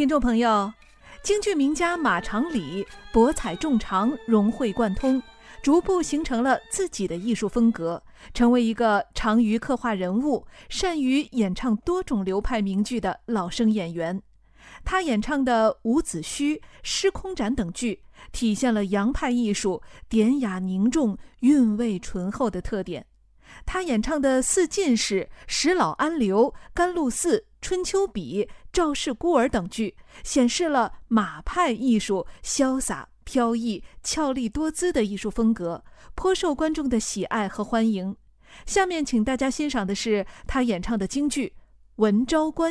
听众朋友，京剧名家马长礼博采众长，融会贯通，逐步形成了自己的艺术风格，成为一个长于刻画人物、善于演唱多种流派名剧的老生演员。他演唱的《伍子胥》《失空斩》等剧，体现了洋派艺术典雅凝重、韵味醇厚的特点。他演唱的《四进士》《石老安流》《甘露寺》《春秋笔》《赵氏孤儿》等剧，显示了马派艺术潇洒飘逸、俏丽多姿的艺术风格，颇受观众的喜爱和欢迎。下面请大家欣赏的是他演唱的京剧《文昭关》。